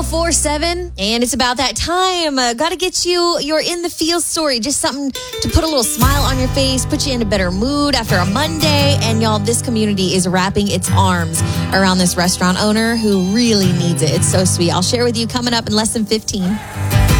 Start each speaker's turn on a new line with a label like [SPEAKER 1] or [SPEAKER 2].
[SPEAKER 1] 1047, and it's about that time. Got to get you your In the Field story. Just something to put a little smile on your face, put you in a better mood after a Monday. And y'all, this community is wrapping its arms around this restaurant owner who really needs it. It's so sweet. I'll share with you coming up in less than 15.